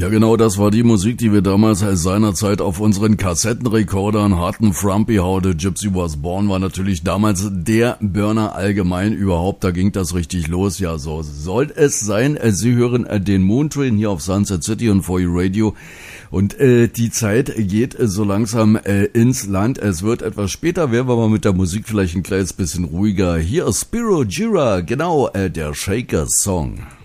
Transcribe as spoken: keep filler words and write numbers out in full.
Ja genau, das war die Musik, die wir damals seinerzeit auf unseren Kassettenrekordern hatten. Frumpy How the Gypsy Was Born war natürlich damals der Burner allgemein überhaupt. Da ging das richtig los. Ja, so soll es sein. Sie hören den Moon Train hier auf Sunset City und For You Radio. Und äh, die Zeit geht äh, so langsam äh, ins Land. Es wird etwas später, werden wir mal mit der Musik vielleicht ein kleines bisschen ruhiger. Hier ist Spyro Gyra, genau, äh, der Shaker Song.